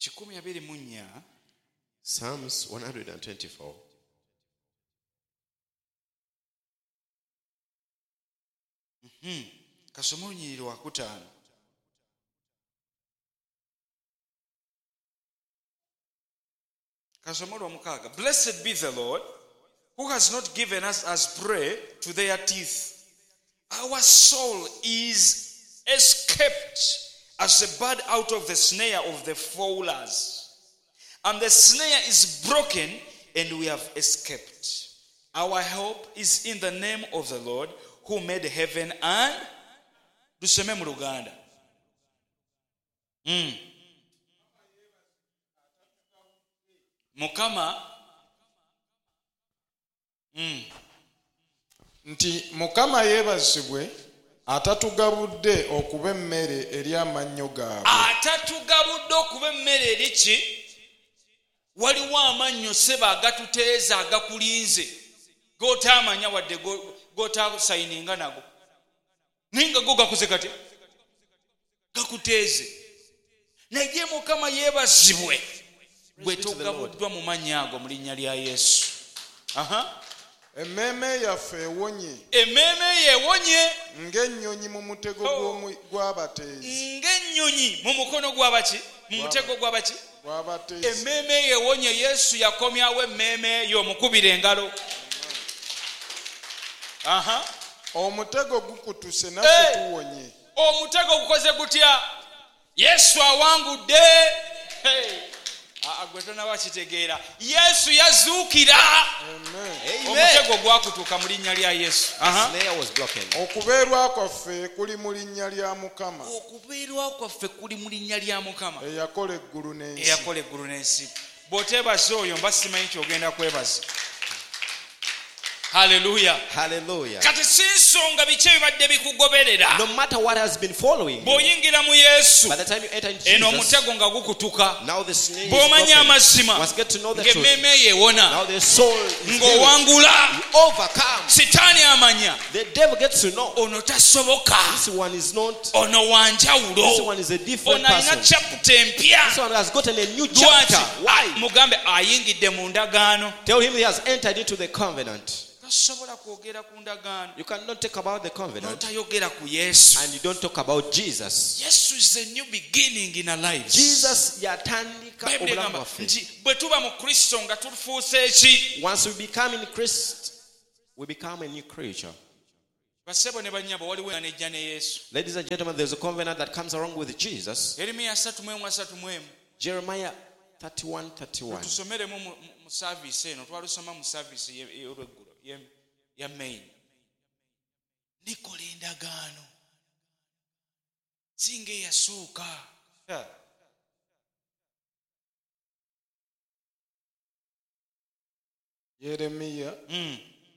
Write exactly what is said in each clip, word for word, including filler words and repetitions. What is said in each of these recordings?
kikumi abiri mu nnya Psalms one hundred twenty-four. Mhm. Kasoma olunyiriri lwakutaano. Kasoma lwamukaaga. Blessed be the Lord who has not given us as prey to their teeth. Our soul is escaped as a bird out of the snare of the fowlers. And the snare is broken and we have escaped. Our help is in the name of the Lord who made heaven and tuseme mu Luganda. Mm. Mukama mm. nti Mukama yeebazibwe atatugabudde okuba emmere eri amannyo gaabwe. Atatugabudde okuba emmere eri ki? Waliwo amannyo seba agatuteeza agakulinze g'otaamanya wadde g'otaasayininga nago. Ninga go gakuze kati gakuteeze. Naye Mukama yeebazibwe bwe tugabuddwa mu mannya ago mu linnya lya Yesu. Aha. Emmeeme yaffe ewonye. Emmeeme yewonye ng'ennyonyi mu mutego gw'abateezi. Ng'ennyonyi mu mukono gw'abaki? Mu mutego gw'abaki? Gw'abateezi. Emmeeme yewonye. Yesu yakomyawo emmeeme eyo omukubira engalo. Aha. Omutego gukutuse naffe tuwonye. Omutego gukoze gutya? Yesu awangudde. Hey. Agwe tonaba kitegeera. Yesu yazuukira. Amen. Omutego gwakutuuka mu linnya lya Yesu. Okubeerwa kwaffe kuli mu linnya lya Mukama. Okubeerwa kwaffe kuli mu linnya lya Mukama. Eyakola eggulu n'ensi. Eyakola eggulu n'ensi. Bw'oteebaza oyo mba simanyi ky'ogenda kwebaza. Hallelujah. Hallelujah. Kati si nsonga biki ebibadde bikugoberera. No matter what has been following you, bw'oyingira mu Yesu, by the time you enter into eno Jesus, omutego nga gukutuka. now the snare is Bw'omanya broken. amazima, Once get to know the truth, ng'emmeeme yeewona, now the soul is healed. ng'owangula, You overcome. sitaani amanya, The devil gets to know ono tasoboka, this one is not, ono wanjawulo, this one is a different ono alina person. chapter empya. This one has gotten a new Lwaki? chapter. Why? Mugambe ayingidde mu ndagaano. Tell him he has entered into the covenant. Tasobola kwogera ku ndagaano You cannot talk about the covenant n'otayogera ku Yesu. and you don't talk about Jesus. Yesu is a new beginning in our lives. Jesus yatandika Bayibuli obulamu egamba bwaffe. nti bwe tuba mu Kristo nga tufuuse eki? Once we become in Christ, we become a new creature. Basebo ne bannyabo waliwo enejja ne Yesu. Ladies and gentlemen, there's a covenant that comes along with Jesus. Yeremiya asatu mu emu asatu mu emu. Jeremiah thirty-one thirty-one. Tusomeremu mu mu service eno twalusoma mu service y'olweggulo ya main. Nikola endagaano singa eyasooka. Yeremiya Mm.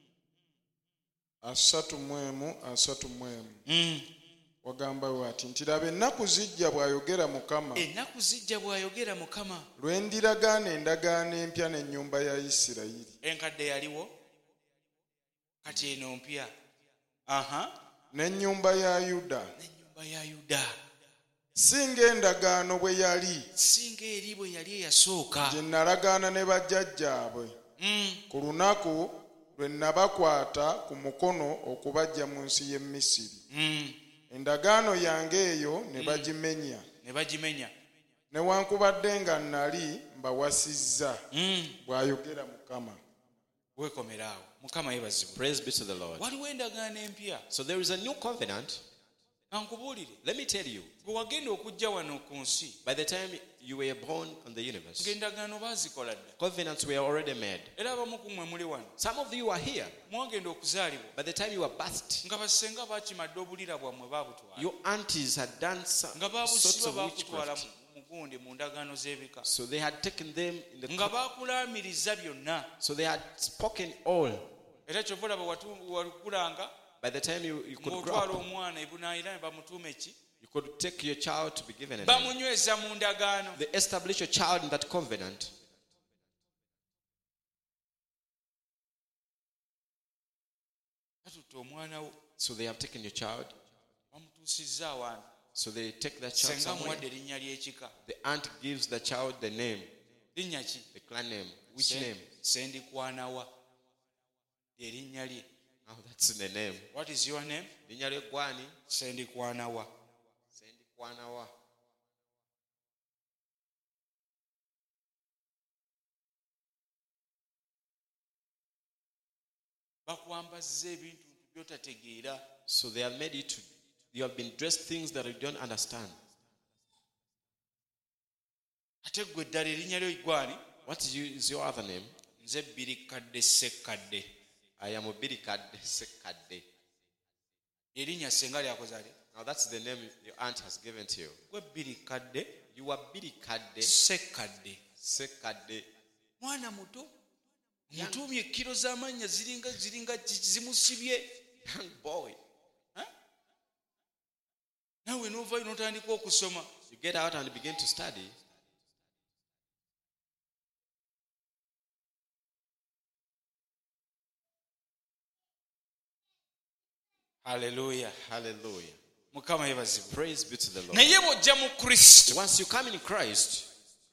asatu mu emu asatu mu emu. Mm. Wagamba wati nti laba ennaku zijja bw'ayogera Mukama. Ennaku zijja bw'ayogera Mukama. Lwe ndiragaana endagaano empya n'ennyumba ya Isirayiri. Enkadde yaliwo kati eno mpya. Aha. N'ennyumba ya Yuda. N'ennyumba ya Yuda. Singa endagaano bwe yali Singa eri bwe yali eyasooka. gye nalagaana ne bajjajjaabwe Mm. ku lunaku lwe nabakwata ku mukono okubaggya mu nsi y'e Misiri. Mm. Endagaano yange eyo ne bagimenya. Ne bagimenya. Newankubadde nga nali mbawasizza, Mm. bw'ayogera Mukama. Weekomeraawo. Mukama yeebazibwe. Praise be to the Lord. Waliwo endagaano empya. So there is a new covenant. Ankubuulire. Let me tell you, Bwe wagenda okujja wano ku nsi, by the time you were born on the universe, ng'endagaano baazikola dda. covenants were already made. Era abamu ku mmwe muli wano. Some of you are here. Mwagenda okuzaalibwa. By the time you were birthed, Nga basenga baakimadde obulira bwammwe baabutwala. your aunties had done some Nga sorts baabusiba of baakutwala witchcraft. mu gundi mu ndagaano z'ebika. So they had taken them in the Nga co- baakulaamiriza byonna. so they had spoken all. Era kyova olaba watu- wakulanga By the time you, you could grow ng'otwala up, omwana ebunaayira ne bamutuuma eki? you could take your child to be given a name. Bamunyweza mu ndagaano. They establish your child in that covenant. Batutte omwana wo So they have taken your child, bamutuusizza awantu. So they take the child senga somewhere. muwadde erinnya ly'ekika The aunt gives the child the name, linnya ki the clan name. Which Se- name? sendikwanawa erinnya lye. Oh, that's the name. What is your name? Linnya lye gwani? Sendikwanawa. Sendikwana. bakwambazza ebintu by'otategeera. So they have made you to, you have been dressed things that you don't understand. Ate ggwe eddala erinnya lyo gwani? What is, you, is your other name? Nze Birikadde Ssekkadde. I am Obirikadde Sekadde. Erinnya senga lyakoze ali. Now that's the name your aunt has given to you. Gwe Birikadde You are Birikadde Ssekkadde. Sekadde. Mwana muto mutumye ekkiro z'amannya ziringa ziringa zimusibye. Young boy. Naawe n'ovaayo n'otandika okusoma. You get out and begin to study. Hallelujah. Hallelujah. Mukama yebazibwe. Praise be to the Lord. Naye bw'ojja mu Kristo Once you come in Christ,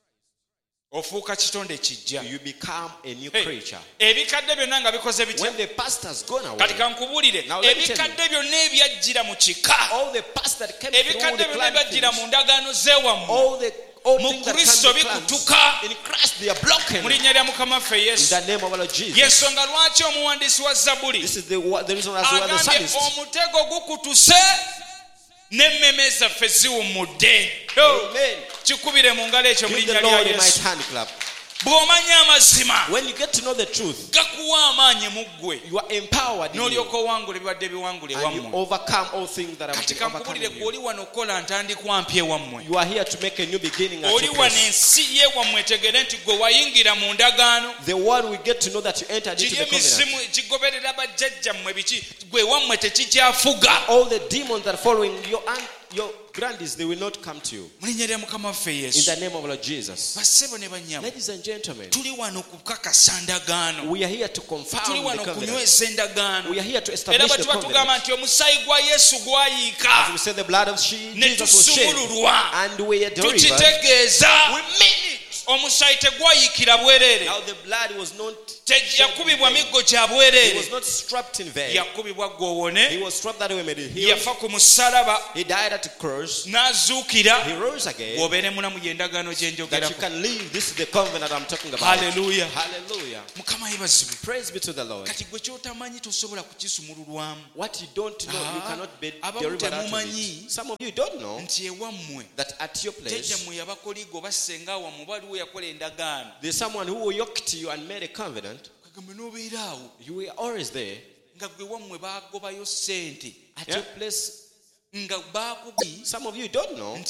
ofuuka kitonde kijja. you become a new Hey, creature. ebikadde byonna nga bikoze bitya? When the past has gone away, Kati kankubuulire Now let me tell you. ebikadde byonna ebyajjira mu kika, all the past that came through ebikadde the byonna clan ebyajjira mu things, ndagaano zeewammwe all the old Mu things that Kristo come to clans, bikutuka. in Christ they are broken. mu linnya lya Mukama waffe In Yesu. the name of our Lord Jesus. Yensonga lwaki omuwandiisi wa Zabbuli This is the, the reason as well as the agambye psalmist. omutego gukutuse n'emmeme zaffe ziwummudde. Yo, Amen. kikubire mu ngalo ekyo mu Give the linnya lya Lord a mighty Yesu. hand clap. Bw'omanya amazima When you get to know the truth, gakuwa amaanyi mu ggwe you are empowered in you, n'olyoka owangula ebibadde biwangula and you ewammwe. overcome all things that have Kati been overcome kankubulire in gwe you. oli wano okukola ntandikwa mpya ewammwe. You are here to make a new beginning at Oli your wano place. ensi y'ewammwe etegere nti gwe wayingira mu ndagaano. The world will get to know that you entered into Kiri the covenant. emisimu gigoberera bajjajjammwe biki gwe ewammwe tekikyafuga. All the demons that are following your aunt, your grandies, they will not come to you. Mu linnya lya Mukama waffe In Yesu. the name of Lord Jesus. Bassebo ne bannyabo, Ladies and gentlemen, tuli wano kukakasa ndagaano. we are here to confirm Tuli the wano covenant. kunyweza endagaano. We are here to Era establish bwe the tuba tugamba covenant. nti omusaayi gwa Yesu As gwayiika we say, the blood of she- ne Jesus was shed, tusumululwa, and we are delivered. tukitegeeza We mean it. omusaayi tegwayiikira bwereere. Now the blood was not Te- shed in yakubibwa vain. miggo gya He bwereere. was not strapped in vain. Yakubibwa He gw'owone. was strapped that we may be healed. Yafa ku musalaba He died at the cross. n'azuukira. He rose again. Bw'obeere mulamu y'endagaano gye That you njogerako. can live. This is the covenant I'm talking about. Hallelujah. Hallelujah. Mukama yebazibwe. Praise be to the Lord. Kati gwe ky'otamanyi tosobola kukisumululwamu. What you don't know, you Ah, cannot be abamu delivered out of temumanyi it. Some of you don't know nti ewammwe that at your place, jjajjammwe yabakoligo basenga awammwe waliwo yakola endagaano. there's someone who yoked you and made a covenant. Kagambe n'obeera awo You were always there. nga gwe wammwe baagobayo ssente At your place, nga baakubye some of you don't know